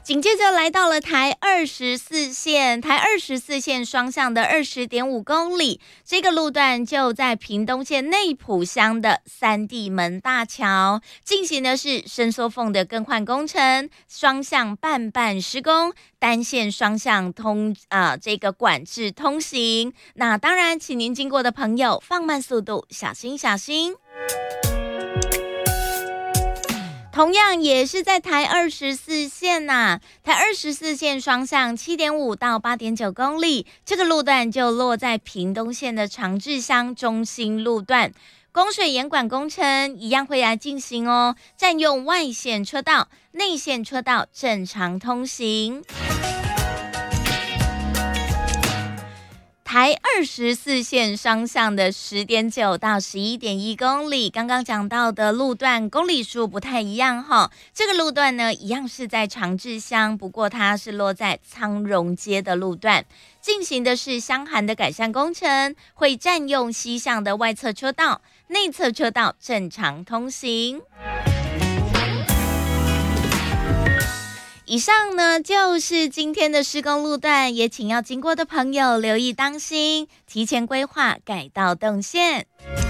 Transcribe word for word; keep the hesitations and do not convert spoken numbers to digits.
紧接着来到了台二十四线，台二十四线双向的 二十点五公里，这个路段就在屏东县内埔乡的三地门大桥，进行的是伸缩缝的更换工程，双向半半施工，单线双向通啊、呃、这个管制通行。那当然，请您经过的朋友放慢速度，小心小心。同样也是在台二十四线呐、啊，台二十四线双向 七点五到八点九公里，这个路段就落在屏东县的长治乡中心路段。供水严管工程一样会来进行哦，占用外线车道，内线车道正常通行。台二十四线双向的 十点九到十一点一公里，刚刚讲到的路段公里数不太一样哈。这个路段呢，一样是在长治乡，不过它是落在苍荣街的路段，进行的是箱涵的改善工程，会占用西向的外侧车道，内侧车道正常通行。以上呢就是今天的施工路段，也请要经过的朋友留意当心，提前规划改道动线。